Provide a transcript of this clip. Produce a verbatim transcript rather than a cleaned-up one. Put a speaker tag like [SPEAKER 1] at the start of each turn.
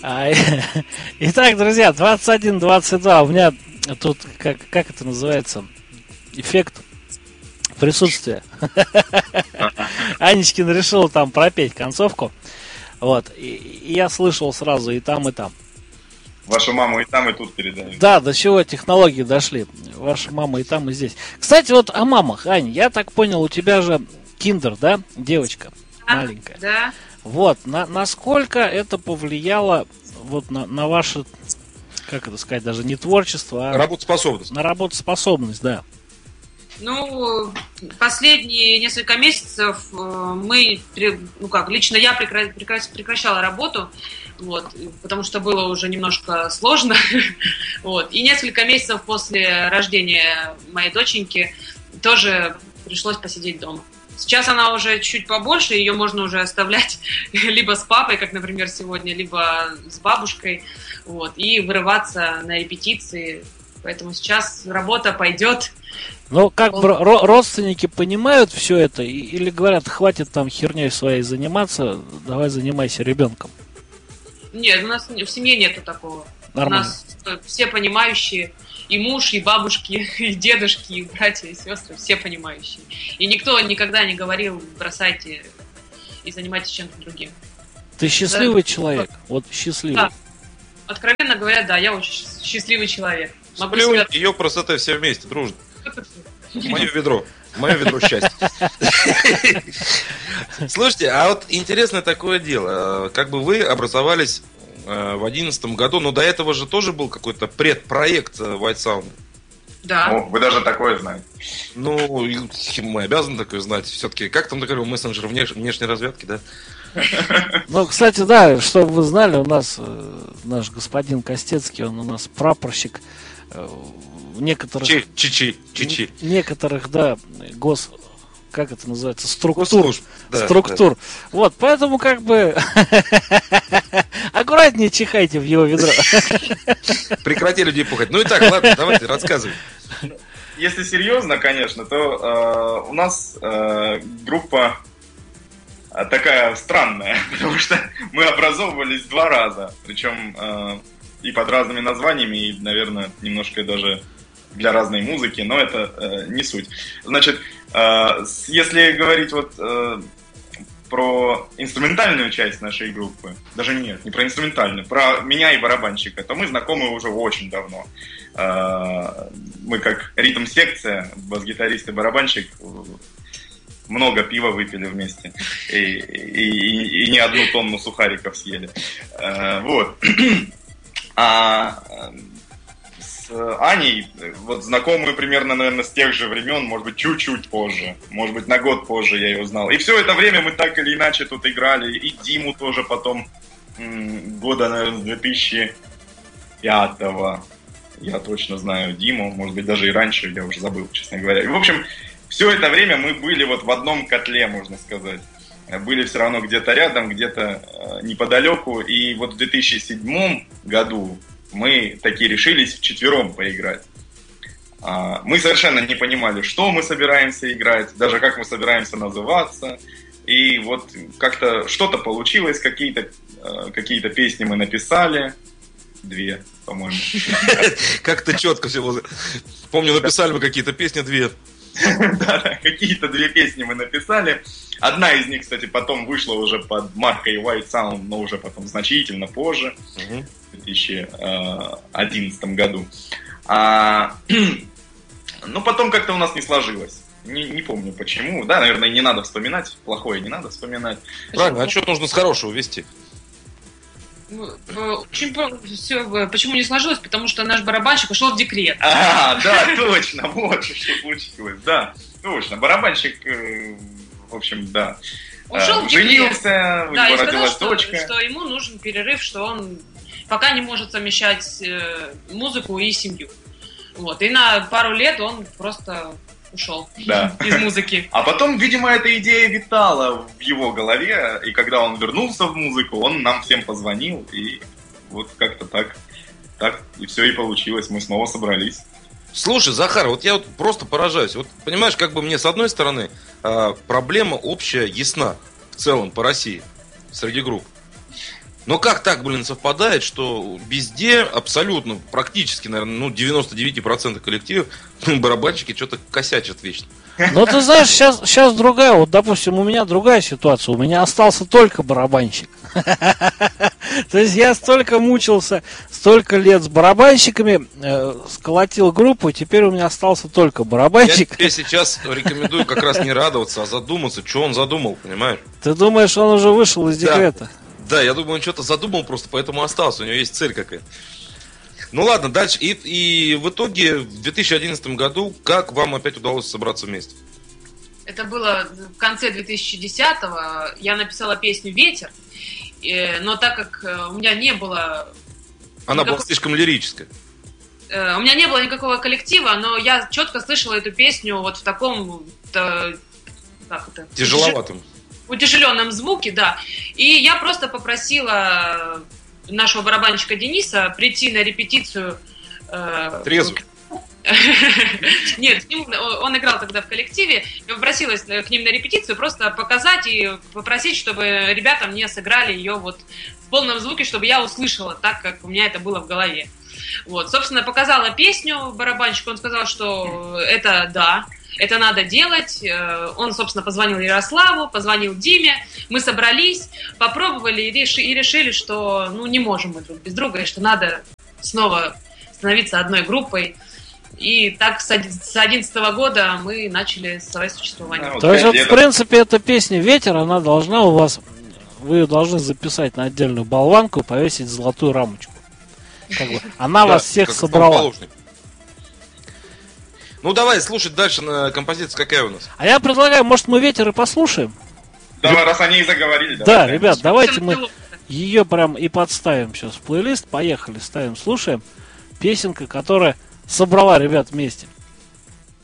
[SPEAKER 1] А, Итак, друзья, двадцать один двадцать два. У меня тут, как, как это называется, эффект присутствия. Анечкин решил там пропеть концовку. Вот. И, и я слышал сразу и там, и там.
[SPEAKER 2] Вашу маму и там, и тут передают.
[SPEAKER 1] Да, до чего технологии дошли. Ваша мама и там, и здесь. Кстати, вот о мамах, Ань, я так понял, у тебя же киндер, да, девочка
[SPEAKER 3] Да,
[SPEAKER 1] маленькая.
[SPEAKER 3] да.
[SPEAKER 1] Вот, на, насколько это повлияло вот на, на ваше, как это сказать, даже не творчество, а
[SPEAKER 4] Работоспособность.
[SPEAKER 1] на работоспособность, да.
[SPEAKER 3] Ну, последние несколько месяцев э, мы, пре- ну как, лично я прекра- прекра- прекращала работу, вот, потому что было уже немножко сложно, вот, и несколько месяцев после рождения моей доченьки тоже пришлось посидеть дома. Сейчас она уже чуть побольше, ее можно уже оставлять либо с папой, как, например, сегодня, либо с бабушкой, вот, и вырываться на репетиции. Поэтому сейчас работа пойдет.
[SPEAKER 1] Но как бы ро- родственники понимают все это и- или говорят, хватит там херней своей заниматься, давай занимайся ребенком?
[SPEAKER 3] Нет, у нас в семье нету такого.
[SPEAKER 1] Нормально.
[SPEAKER 3] У нас все понимающие, и муж, и бабушки, и дедушки, и братья, и сестры, все понимающие. И никто никогда не говорил, бросайте и занимайтесь чем-то другим.
[SPEAKER 1] Ты счастливый
[SPEAKER 3] Да.
[SPEAKER 1] человек? Вот счастливый.
[SPEAKER 3] Да. Откровенно говоря, да, я очень счаст- счастливый человек. Могу
[SPEAKER 4] Сплюнь,
[SPEAKER 3] себя...
[SPEAKER 4] ее красоты все вместе, дружно. Мое ведро. Мое ведро счастья. Слушайте, а вот интересное такое дело. Как бы вы образовались э, в одиннадцатом году, но до этого же тоже был какой-то предпроект э, White Sound.
[SPEAKER 3] Да.
[SPEAKER 2] О, вы даже такое знаете.
[SPEAKER 4] Ну, и мы обязаны такое знать. Все-таки, как там говорил, мессенджер внеш- внешней разведки, да?
[SPEAKER 1] Ну, кстати, да, чтобы вы знали, у нас э, наш господин Костецкий, он у нас прапорщик э, в некоторых,
[SPEAKER 4] Чи- Чичи, чичи.
[SPEAKER 1] в некоторых, да, гос, как это называется, структур,
[SPEAKER 4] Госслужб, да,
[SPEAKER 1] структур. Вот, поэтому как бы аккуратнее чихайте в его ведро.
[SPEAKER 4] Прекрати людей пугать. Ну и так, ладно, давайте, рассказывай.
[SPEAKER 2] Если серьезно, конечно, то э, у нас э, группа э, такая странная, потому что мы образовывались два раза, причем э, и под разными названиями, и, наверное, немножко даже для разной музыки, но это э, не суть. Значит, э, с- если говорить вот э, про инструментальную часть нашей группы, даже нет, не про инструментальную, про меня и барабанщика, то мы знакомы уже очень давно. Э, Мы как ритм-секция, бас-гитарист и барабанщик, много пива выпили вместе и, и, и- и не одну тонну сухариков съели. Э, Вот. А с Аней вот знакомы примерно, наверное, с тех же времен, может быть, чуть-чуть позже, может быть, на год позже я ее узнал. И все это время мы так или иначе тут играли, и Диму тоже потом м, года, наверное, с две тысячи пятого. Я точно знаю Диму, может быть, даже и раньше, я уже забыл, честно говоря. И, в общем, все это время мы были вот в одном котле, можно сказать. Были все равно где-то рядом, где-то э, неподалеку. И вот в две тысячи седьмом году мы таки решились вчетвером поиграть. А, мы совершенно не понимали, что мы собираемся играть, даже как мы собираемся называться. И вот как-то что-то получилось, какие-то, э, какие-то песни мы написали. Две, по-моему.
[SPEAKER 4] Как-то четко все было. Помню, написали мы какие-то песни, две.
[SPEAKER 2] Да, какие-то две песни мы написали. Одна из них, кстати, потом вышла уже под маркой White Sound, но уже потом значительно позже,
[SPEAKER 4] Угу.
[SPEAKER 2] в две тысячи одиннадцатом году. А, ну, потом как-то у нас не сложилось. Не, не помню почему. Да, наверное, не надо вспоминать. Плохое не надо вспоминать.
[SPEAKER 4] Правильно, а что нужно с хорошего вести?
[SPEAKER 3] Ну, э, Очень про- всё, э, почему не сложилось? Потому что наш барабанщик ушел в декрет.
[SPEAKER 2] А, да, точно, вот же что случилось, да, точно. Барабанщик, э, в общем, да,
[SPEAKER 3] Ушел
[SPEAKER 2] э,
[SPEAKER 3] в декрет.
[SPEAKER 2] женился, у
[SPEAKER 3] Да, и
[SPEAKER 2] него
[SPEAKER 3] сказал,
[SPEAKER 2] родилась
[SPEAKER 3] что,
[SPEAKER 2] дочка.
[SPEAKER 3] что ему нужен перерыв, что он пока не может совмещать э, музыку и семью. Вот. И на пару лет он просто ушел
[SPEAKER 2] Да.
[SPEAKER 3] из музыки.
[SPEAKER 2] А потом, видимо, эта идея витала в его голове, и когда он вернулся в музыку, он нам всем позвонил, и вот как-то так, так и все и получилось, мы снова собрались.
[SPEAKER 4] Слушай, Захар, вот я вот просто поражаюсь. Вот понимаешь, как бы мне с одной стороны э, проблема общая ясна в целом по России среди групп. Но как так, блин, совпадает, что везде абсолютно, практически, наверное, ну, девяносто девять процентов коллективов барабанщики что-то косячат вечно.
[SPEAKER 1] Ну, ты знаешь, сейчас, сейчас другая, вот, допустим, у меня другая ситуация, у меня остался только барабанщик. То есть я столько мучился, столько лет с барабанщиками, э, сколотил группу, теперь у меня остался только барабанщик.
[SPEAKER 4] Я тебе сейчас рекомендую как раз не радоваться, а задуматься, что он задумал, понимаешь?
[SPEAKER 1] Ты думаешь, он уже вышел из декрета?
[SPEAKER 4] Да, да, я думаю, он что-то задумал просто, поэтому остался, у него есть цель какая-то. Ну ладно, дальше. И, и в итоге в две тысячи одиннадцатом году как вам опять удалось собраться вместе?
[SPEAKER 3] Это было в конце две тысячи десятого. Я написала песню «Ветер», но так как у меня не было...
[SPEAKER 4] Она
[SPEAKER 3] никакого...
[SPEAKER 4] была слишком лирическая.
[SPEAKER 3] У меня не было никакого коллектива, но я четко слышала эту песню вот в таком... Как это?
[SPEAKER 4] Тяжеловатом.
[SPEAKER 3] Утяжеленном звуке, да. И я просто попросила нашего барабанщика Дениса прийти на репетицию. Э,
[SPEAKER 4] Трезвый.
[SPEAKER 3] Нет, он играл тогда в коллективе. Я попросилась к ним на репетицию просто показать и попросить, чтобы ребята мне сыграли ее вот в полном звуке, чтобы я услышала так, как у меня это было в голове. Вот, собственно, показала песню барабанщику, он сказал, что это да, это надо делать. Он, собственно, позвонил Ярославу, позвонил Диме, мы собрались, попробовали и решили, что ну, не можем мы друг без друга, и что надо снова становиться одной группой. И так с одиннадцатого года мы начали свое существование.
[SPEAKER 1] А, То есть, вот, в принципе, эта песня «Ветер», она должна у вас, вы ее должны записать на отдельную болванку и повесить золотую рамочку. Как бы, она вас всех собрала.
[SPEAKER 4] Ну давай слушать дальше, на композиция какая у нас.
[SPEAKER 1] А я предлагаю, может, мы «Ветер» и послушаем?
[SPEAKER 2] Давай, раз они и заговорили.
[SPEAKER 1] Да, давай, ребят, давайте мы ее прям и подставим сейчас в плейлист. Поехали, ставим, слушаем. Песенка, которая собрала ребят вместе.